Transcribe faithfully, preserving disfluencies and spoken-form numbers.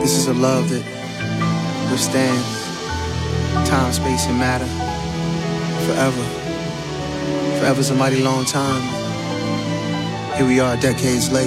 This is a love that withstands time, space, and matter forever. Forever's a mighty long time. Here we are decades later.